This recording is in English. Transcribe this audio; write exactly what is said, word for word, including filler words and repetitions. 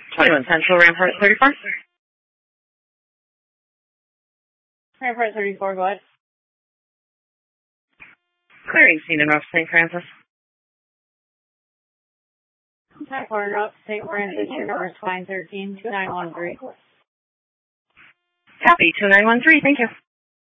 twenty-one Central, Rampart thirty-four. Rampart thirty-four, go ahead. Clearing scene in Rough Saint Francis. Contact for Rough Saint Francis, your number is five one three, two nine one three. Copy, two nine one three, thank you.